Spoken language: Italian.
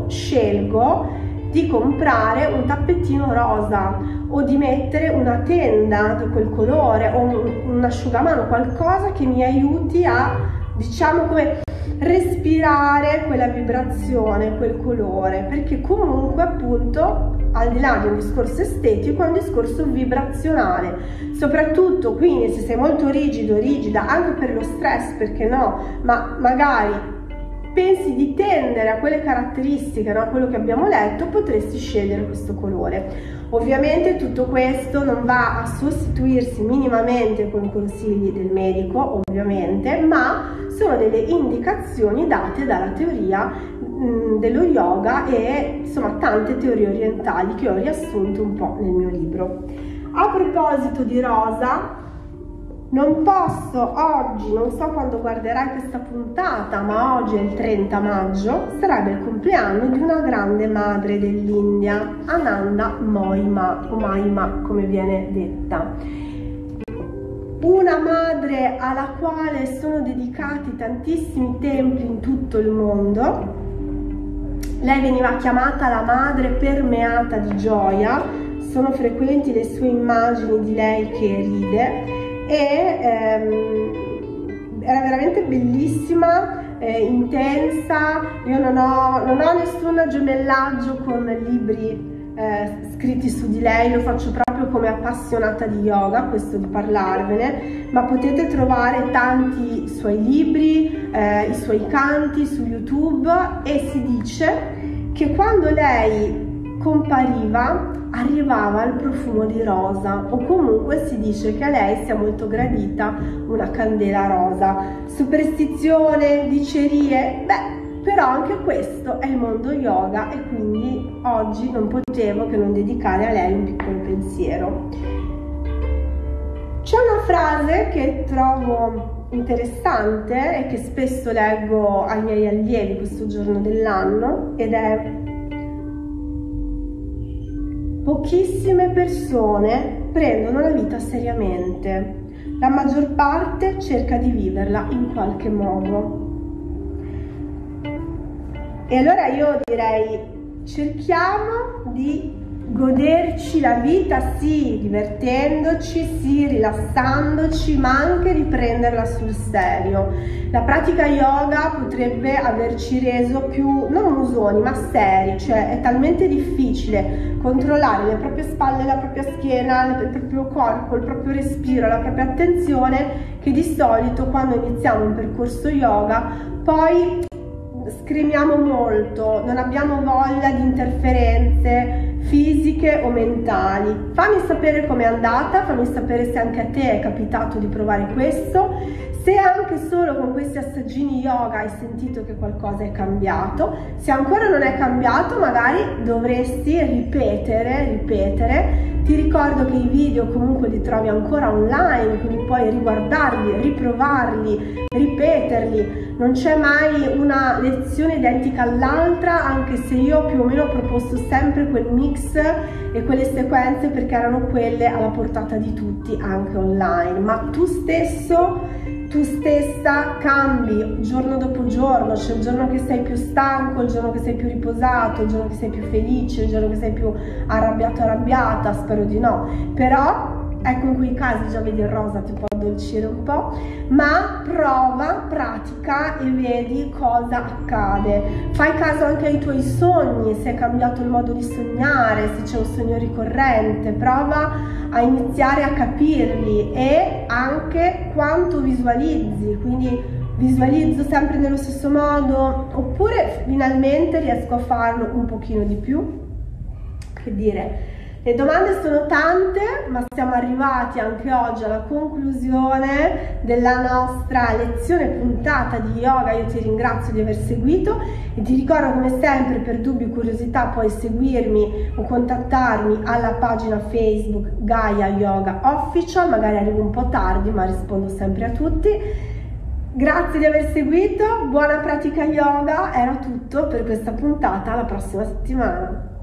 scelgo di comprare un tappettino rosa o di mettere una tenda di quel colore o un asciugamano, qualcosa che mi aiuti a, diciamo, come respirare quella vibrazione, quel colore, perché comunque appunto al di là di un discorso estetico è un discorso vibrazionale, soprattutto quindi se sei molto rigido, rigida, anche per lo stress, perché no, ma magari pensi di tendere a quelle caratteristiche, no? Quello che abbiamo letto, potresti scegliere questo colore. Ovviamente tutto questo non va a sostituirsi minimamente con i consigli del medico, ovviamente, ma sono delle indicazioni date dalla teoria dello yoga e insomma tante teorie orientali che ho riassunto un po' nel mio libro. A proposito di rosa, non posso oggi, non so quando guarderai questa puntata, ma oggi è il 30 maggio, sarebbe il compleanno di una grande madre dell'India, Ananda Moima, o Maima come viene detta. Una madre alla quale sono dedicati tantissimi templi in tutto il mondo. Lei veniva chiamata la madre permeata di gioia, sono frequenti le sue immagini di lei che ride. E era veramente bellissima, intensa. Io non ho nessun gemellaggio con libri scritti su di lei, lo faccio proprio come appassionata di yoga, questo di parlarvene, ma potete trovare tanti suoi libri, i suoi canti su YouTube, e si dice che quando lei compariva arrivava il profumo di rosa, o comunque si dice che a lei sia molto gradita una candela rosa. Superstizione, dicerie, beh, però anche questo è il mondo yoga e quindi oggi non potevo che non dedicare a lei un piccolo pensiero. C'è una frase che trovo interessante e che spesso leggo ai miei allievi questo giorno dell'anno, ed è: pochissime persone prendono la vita seriamente, la maggior parte cerca di viverla in qualche modo. E allora io direi, cerchiamo di goderci la vita, sì, divertendoci, sì, rilassandoci, ma anche riprenderla sul serio. La pratica yoga potrebbe averci reso più, non usoni, ma seri, cioè è talmente difficile controllare le proprie spalle, la propria schiena, il proprio corpo, il proprio respiro, la propria attenzione, che di solito quando iniziamo un percorso yoga poi scrimiamo molto, non abbiamo voglia di interferenze fisiche o mentali. Fammi sapere com'è andata, fammi sapere se anche a te è capitato di provare questo, se anche solo con questi assaggini yoga hai sentito che qualcosa è cambiato. Se ancora non è cambiato, magari dovresti ripetere. Ti ricordo che i video comunque li trovi ancora online, quindi puoi riguardarli, riprovarli, ripeterli. Non c'è mai una lezione identica all'altra, anche se io più o meno ho proposto sempre quel mix e quelle sequenze perché erano quelle alla portata di tutti anche online. Ma tu stessa cambi giorno dopo giorno, c'è il giorno che sei più stanco, il giorno che sei più riposato, il giorno che sei più felice, il giorno che sei più arrabbiata, spero di no, però ecco, in quei casi già vedi il rosa ti può addolcire un po', ma prova, pratica e vedi cosa accade. Fai caso anche ai tuoi sogni, se è cambiato il modo di sognare, se c'è un sogno ricorrente, prova a iniziare a capirli, e anche quanto visualizzi, quindi visualizzo sempre nello stesso modo oppure finalmente riesco a farlo un pochino di più. Che dire, le domande sono tante, ma siamo arrivati anche oggi alla conclusione della nostra lezione puntata di yoga. Io ti ringrazio di aver seguito e ti ricordo, come sempre, per dubbi o curiosità puoi seguirmi o contattarmi alla pagina Facebook Gaia Yoga Official. Magari arrivo un po' tardi, ma rispondo sempre a tutti. Grazie di aver seguito, buona pratica yoga, era tutto per questa puntata, alla prossima settimana.